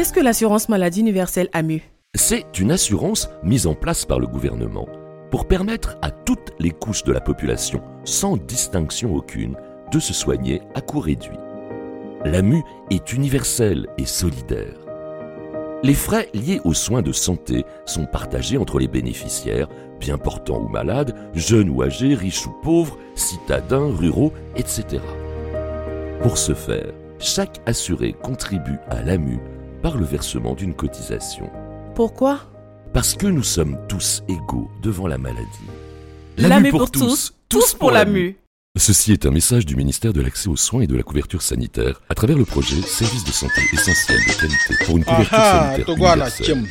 Qu'est-ce que l'assurance maladie universelle AMU ? C'est une assurance mise en place par le gouvernement pour permettre à toutes les couches de la population, sans distinction aucune, de se soigner à coût réduit. L'AMU est universelle et solidaire. Les frais liés aux soins de santé sont partagés entre les bénéficiaires, bien portants ou malades, jeunes ou âgés, riches ou pauvres, citadins, ruraux, etc. Pour ce faire, chaque assuré contribue à l'AMU par le versement d'une cotisation. Pourquoi ? Parce que nous sommes tous égaux devant la maladie. L'AMU pour tous, tous pour l'AMU. Ceci est un message du ministère de l'Accès aux soins et de la couverture sanitaire à travers le projet Service de santé essentiel de qualité pour une couverture sanitaire universelle.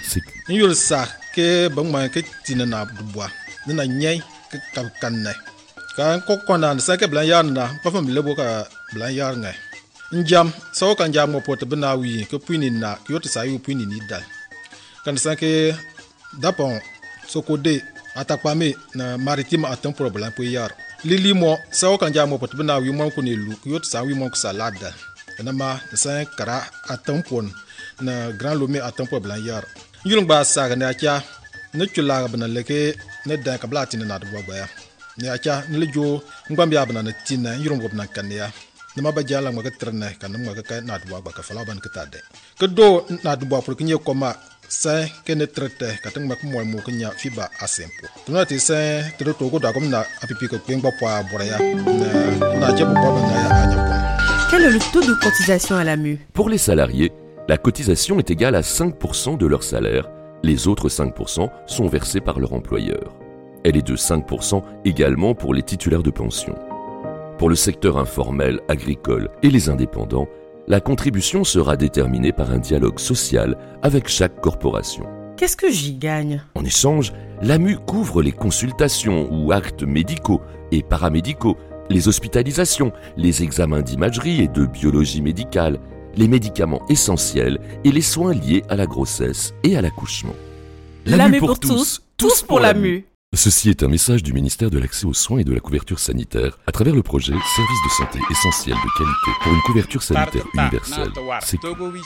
Njam sawo kan jam mo pot bena wi ke puini na kyoto sayu puini ni dal kan sanke dapon sokode atakpame na maritime atan problème pour yar lili mo sawo kan jam mo pot bena wi mo ko ne lu kyoto sayu mo ko salade na ma san kara atan pon na grand lomé atan problème yar yulung ba saga na kya na chula bana leke na da kabla tin na do ba ne acha ne lejo ngam ya bana na tin na yulung bobna kan ya nama bajala ngwa trene kan ngwa ka na duwa ba ka fala ban ka tade ke do na duwa pour kinye koma sa ke ne trete ka tang mak mo mo knya fiba asempo tuna ti sa to to go da kom na apipi ko ngwa pa boraya na je bo ba na ya anya po. Quel est le taux de cotisation à l'AMU ? Pour les salariés, la cotisation est égale à 5% de leur salaire. Les autres 5% sont versés par leur employeur. Elle est de 5% également pour les titulaires de pension. Pour le secteur informel, agricole et les indépendants, la contribution sera déterminée par un dialogue social avec chaque corporation. Qu'est-ce que j'y gagne ? En échange, l'AMU couvre les consultations ou actes médicaux et paramédicaux, les hospitalisations, les examens d'imagerie et de biologie médicale, les médicaments essentiels et les soins liés à la grossesse et à l'accouchement. L'AMU pour tous, tous pour l'AMU. Ceci est un message du ministère de l'Accès aux soins et de la couverture sanitaire à travers le projet Service de santé essentiel de qualité pour une couverture sanitaire universelle. C'est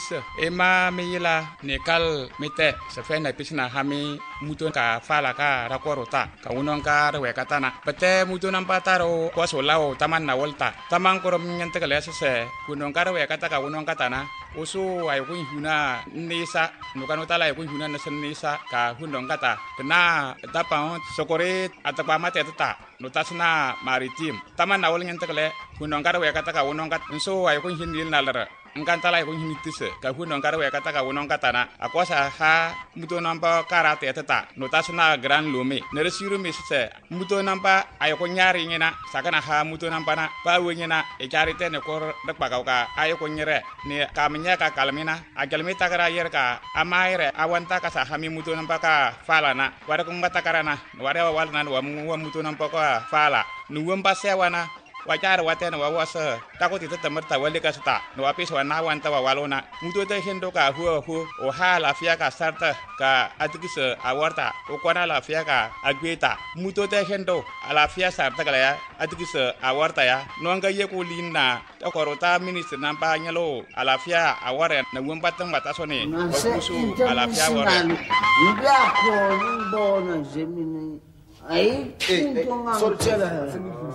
Oso ay ko huna nisa nukano tala ay ko huna na nisa ka hundong kata na tapang sokore atapa mate tata notasna maritim taman na wolngen tekle hundong kara we kata ka wonong kat so ay ko hindi nalara ngkan tala ay ko hindi tise ka hundong kara we kata ka wonong kata na akosa ha muto nampa karate tata notasna grand lome neresiru misse muto nampa ay ko nyari ngena sakana ha muto nampa na pa wengena e charite ne kor dak pagauka ay ko nyere ne kamnya ka kalmina agalmita kara yer ka amaire awanta ka sa hami muto nampa ka falana wara ko ngata karana wara walna wa muto nampa ka fala nuwamba sewana wajar watena wawasa takoti tatamarta wale ka sta no apis wana wanta walona muto te hendo ka hu o hala fia ka sarta ka atikisa awarta o kwana la fia ka agweta muto te hendo ala fia sarta kala ya atikisa awarta ya no anga ye ko linna ta korota minister nampa nyalo ala fia aware na wumba tamba tasone kusu ala fia aware ndia ko mbona zemini aí sorchela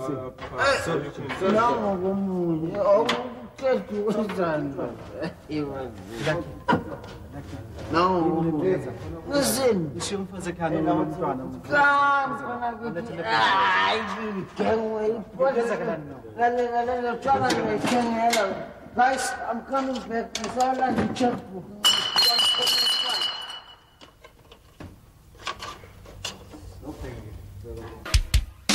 não como eu quero que usando não deixa eu fazer cara não ai que aí pode galera tchau mas I'm coming back. It's all like a checkbook.